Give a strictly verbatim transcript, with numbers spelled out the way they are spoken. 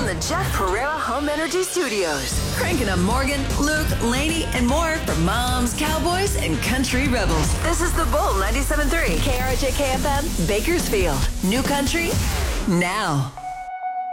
from the Jeff Pereira Home Energy Studios. Cranking up Morgan, Luke, Laney, and more for moms, cowboys, and country rebels. This is The Bull ninety-seven point three. K R J K F M, Bakersfield. New country, now.